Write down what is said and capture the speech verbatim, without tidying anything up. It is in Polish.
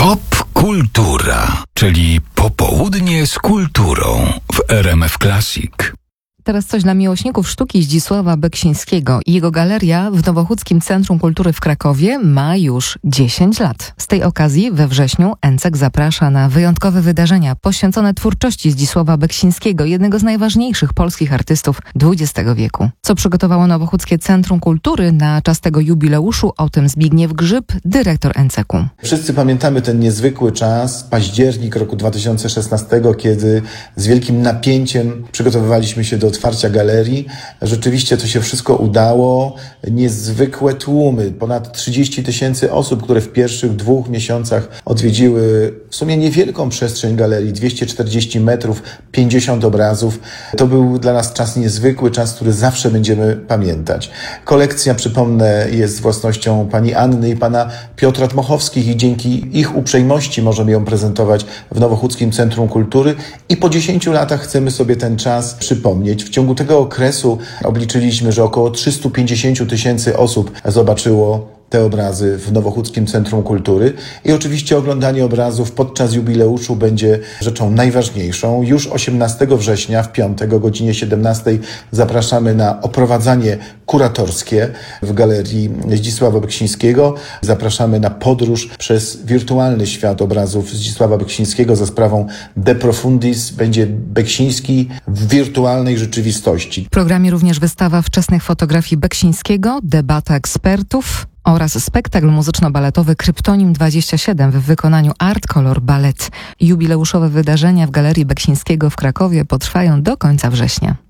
Pop kultura, czyli popołudnie z kulturą w R M F Classic. Teraz coś dla miłośników sztuki Zdzisława Beksińskiego. Jego galeria w Nowochódzkim Centrum Kultury w Krakowie ma już dziesięć lat. Z tej okazji we wrześniu Encek zaprasza na wyjątkowe wydarzenia poświęcone twórczości Zdzisława Beksińskiego, jednego z najważniejszych polskich artystów dwudziestego wieku. Co przygotowało Nowochódzkie Centrum Kultury na czas tego jubileuszu, o tym Zbigniew Grzyb, dyrektor Enceku. Wszyscy pamiętamy ten niezwykły czas, październik roku dwa tysiące szesnastego, kiedy z wielkim napięciem przygotowywaliśmy się do otwarcia galerii. Rzeczywiście to się wszystko udało. Niezwykłe tłumy, ponad trzydzieści tysięcy osób, które w pierwszych dwóch miesiącach odwiedziły w sumie niewielką przestrzeń galerii, dwieście czterdzieści metrów, pięćdziesiąt obrazów. To był dla nas czas niezwykły, czas, który zawsze będziemy pamiętać. Kolekcja, przypomnę, jest własnością pani Anny i pana Piotra Dmochowskich i dzięki ich uprzejmości możemy ją prezentować w Nowochódzkim Centrum Kultury i po dziesięciu latach chcemy sobie ten czas przypomnieć. W ciągu tego okresu obliczyliśmy, że około trzysta pięćdziesiąt tysięcy osób zobaczyło te obrazy w Nowochódzkim Centrum Kultury i oczywiście oglądanie obrazów podczas jubileuszu będzie rzeczą najważniejszą. Już osiemnastego września w piątek o godzinie siedemnastej zapraszamy na oprowadzanie kuratorskie w Galerii Zdzisława Beksińskiego. Zapraszamy na podróż przez wirtualny świat obrazów Zdzisława Beksińskiego za sprawą De Profundis. Będzie Beksiński w wirtualnej rzeczywistości. W programie również wystawa wczesnych fotografii Beksińskiego, debata ekspertów oraz spektakl muzyczno-baletowy Kryptonim dwadzieścia siedem w wykonaniu Art Color Ballet. Jubileuszowe wydarzenia w Galerii Beksińskiego w Krakowie potrwają do końca września.